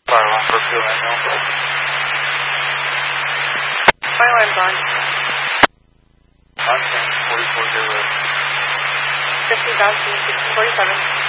Bar 1 for 2 manual. 21 Bond. Content 44 0. 50,000, 47.